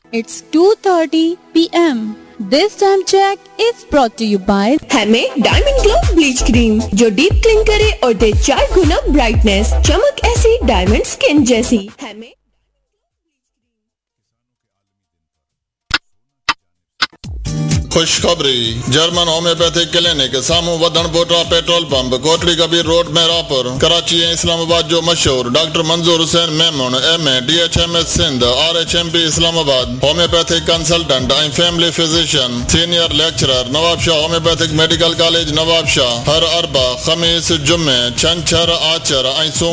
It's 2:30 p.m. This time check is brought to you by हमें diamond glow bleach cream जो deep clean करे और दे 4 गुना brightness, चमक ऐसी डायमंड स्किन जैसी। हमें खुशखबरी, जर्मन होम्योपैथिक क्लिनिक सामू वधन पोटा petrol pump Kotri Kabir road में रापुर कराची इस्लामाबाद जो मशहूर डॉक्टर मंजूर Hussain Memon MA DHMS Sindh RHMP Islamabad homeopathic consultant ऐं family physician senior lecturer Nawab Shah homeopathic medical college Nawab Shah हर अरबा खमीस जुम्मे छंछर आचर ऐं